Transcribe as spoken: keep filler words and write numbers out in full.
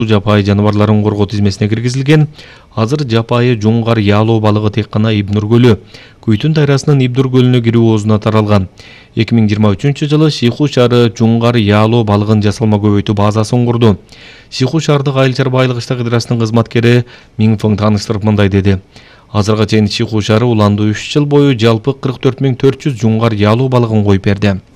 жапайы жаныбарларын коргоо тизмесине киргизилген. Азыр жапайы жуңгар ялоо балыгы тек гана Ибнур көлү, Куйтун дайрасынын Ибнур көлүнө кирүү оозуна таралган. эки миң жыйырма үчүнчү жылы Шиху шаары жуңгар ялоо балыгын жасалма көбөйтүү базасын курду. Шиху шаардык айыл чарба айылгычтык ыдырастын кызматкери Миңфың тааныштырып мындай деди. Азырга чейин Шиху шаары уланды үч жыл бою жалпы кырк төрт миң төрт жүз жуңгар ялоо балыгын коюп берди.